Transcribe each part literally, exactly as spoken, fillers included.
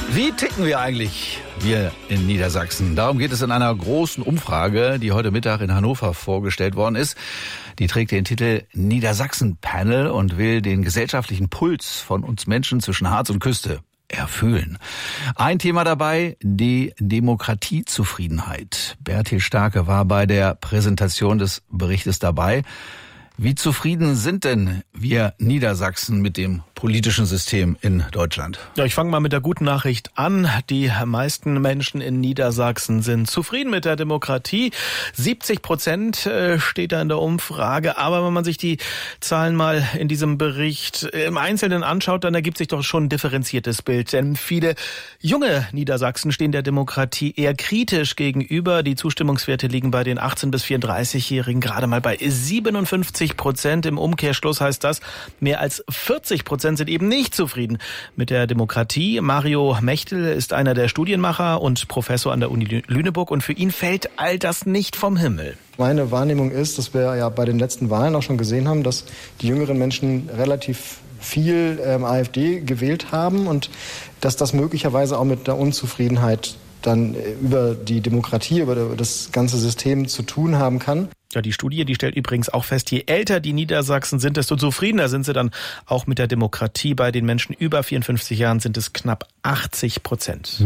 Wie ticken wir eigentlich, wir in Niedersachsen? Darum geht es in einer großen Umfrage, die heute Mittag in Hannover vorgestellt worden ist. Die trägt den Titel Niedersachsen-Panel und will den gesellschaftlichen Puls von uns Menschen zwischen Harz und Küste erfüllen. Ein Thema dabei, die Demokratiezufriedenheit. Bertil Starke war bei der Präsentation des Berichtes dabei. Wie zufrieden sind denn wir Niedersachsen mit dem politischen System in Deutschland? Ja, ich fange mal mit der guten Nachricht an. Die meisten Menschen in Niedersachsen sind zufrieden mit der Demokratie. siebzig Prozent steht da in der Umfrage. Aber wenn man sich die Zahlen mal in diesem Bericht im Einzelnen anschaut, dann ergibt sich doch schon ein differenziertes Bild. Denn viele junge Niedersachsen stehen der Demokratie eher kritisch gegenüber. Die Zustimmungswerte liegen bei den achtzehn- bis vierunddreißigjährigen gerade mal bei siebenundfünfzig Prozent. Im Umkehrschluss heißt das, mehr als vierzig Prozent sind eben nicht zufrieden mit der Demokratie. Mario Mechtel ist einer der Studienmacher und Professor an der Uni Lüneburg und für ihn fällt all das nicht vom Himmel. Meine Wahrnehmung ist, dass wir ja bei den letzten Wahlen auch schon gesehen haben, dass die jüngeren Menschen relativ viel ähm, AfD gewählt haben und dass das möglicherweise auch mit der Unzufriedenheit dann über die Demokratie, über das ganze System zu tun haben kann. Ja, die Studie, die stellt übrigens auch fest, je älter die Niedersachsen sind, desto zufriedener sind sie dann auch mit der Demokratie. Bei den Menschen über vierundfünfzig Jahren sind es knapp achtzig Prozent.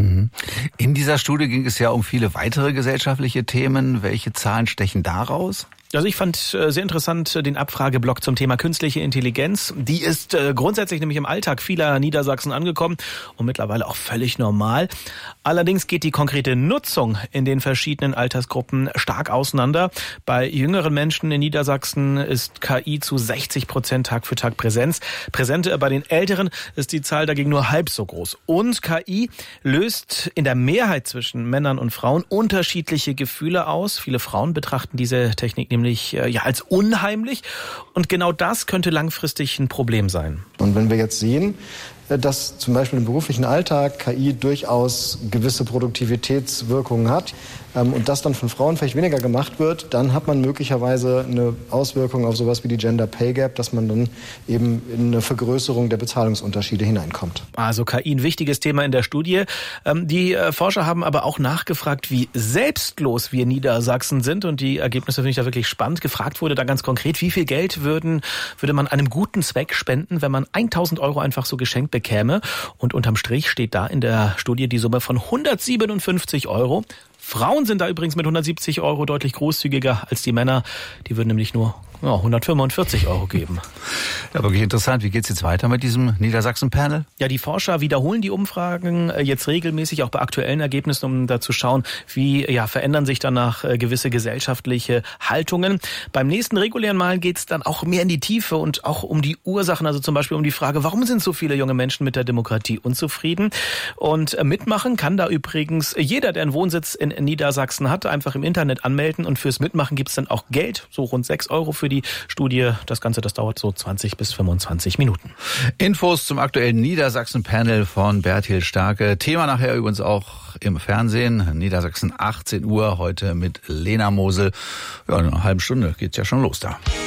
In dieser Studie ging es ja um viele weitere gesellschaftliche Themen. Welche Zahlen stechen da raus? Also ich fand sehr interessant den Abfrageblock zum Thema künstliche Intelligenz. Die ist grundsätzlich nämlich im Alltag vieler Niedersachsen angekommen und mittlerweile auch völlig normal. Allerdings geht die konkrete Nutzung in den verschiedenen Altersgruppen stark auseinander. Bei jüngeren Menschen in Niedersachsen ist K I zu sechzig Prozent Tag für Tag Präsenz. Präsent bei den Älteren ist die Zahl dagegen nur halb so groß. Und K I löst in der Mehrheit zwischen Männern und Frauen unterschiedliche Gefühle aus. Viele Frauen betrachten diese Technik nämlich nämlich ja als unheimlich. Und genau das könnte langfristig ein Problem sein. Und wenn wir jetzt sehen, dass zum Beispiel im beruflichen Alltag K I durchaus gewisse Produktivitätswirkungen hat ähm, und das dann von Frauen vielleicht weniger gemacht wird, dann hat man möglicherweise eine Auswirkung auf sowas wie die Gender Pay Gap, dass man dann eben in eine Vergrößerung der Bezahlungsunterschiede hineinkommt. Also K I ein wichtiges Thema in der Studie. Ähm, die äh, Forscher haben aber auch nachgefragt, wie selbstlos wir Niedersachsen sind und die Ergebnisse finde ich da wirklich spannend. Gefragt wurde da ganz konkret, wie viel Geld würden, würde man einem guten Zweck spenden, wenn man tausend Euro einfach so geschenkt bekäme. Und unterm Strich steht da in der Studie die Summe von hundertsiebenundfünfzig Euro. Frauen sind da übrigens mit hundertsiebzig Euro deutlich großzügiger als die Männer. Die würden nämlich nur ja, hundertfünfundvierzig Euro geben. Ja, wirklich interessant. Wie geht's jetzt weiter mit diesem Niedersachsen-Panel? Ja, die Forscher wiederholen die Umfragen jetzt regelmäßig, auch bei aktuellen Ergebnissen, um da zu schauen, wie ja verändern sich danach gewisse gesellschaftliche Haltungen. Beim nächsten regulären Mal geht's dann auch mehr in die Tiefe und auch um die Ursachen, also zum Beispiel um die Frage, warum sind so viele junge Menschen mit der Demokratie unzufrieden? Und mitmachen kann da übrigens jeder, der einen Wohnsitz in Niedersachsen hat, einfach im Internet anmelden und fürs Mitmachen gibt's dann auch Geld, so rund sechs Euro für die Studie. Das Ganze, das dauert so zwanzig bis fünfundzwanzig Minuten. Infos zum aktuellen Niedersachsen-Panel von Bertil Starke. Thema nachher übrigens auch im Fernsehen. Niedersachsen achtzehn Uhr, heute mit Lena Mosel. Ja, in einer halben Stunde geht's ja schon los da.